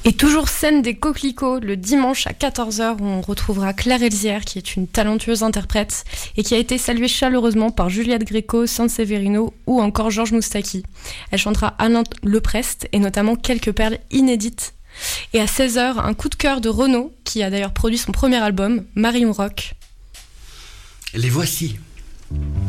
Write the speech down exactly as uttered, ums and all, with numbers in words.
Et toujours scène des coquelicots, le dimanche à quatorze heures, où on retrouvera Claire Elzière, qui est une talentueuse interprète et qui a été saluée chaleureusement par Juliette Gréco, Sanseverino ou encore Georges Moustaki. Elle chantera Alain Leprest et notamment quelques perles inédites. Et à seize heures, un coup de cœur de Renaud, qui a d'ailleurs produit son premier album, Marion Rock. Les voici.